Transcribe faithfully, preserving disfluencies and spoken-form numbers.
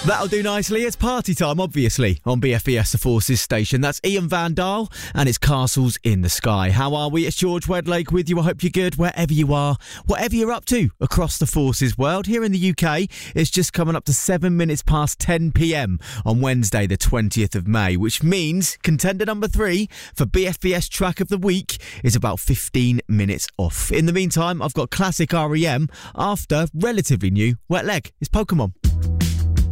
That'll do nicely. It's party time, obviously, on B F B S The Forces station. That's Ian Van Dahl and it's Castles in the Sky. How are we? It's George Wedlake with you. I hope you're good wherever you are, whatever you're up to across the Forces world. Here in the U K, it's just coming up to seven minutes past ten p.m. on Wednesday, the twentieth of May, which means contender number three for B F B S Track of the Week is about fifteen minutes off. In the meantime, I've got classic R E M after relatively new Wet Leg. It's Pokemon.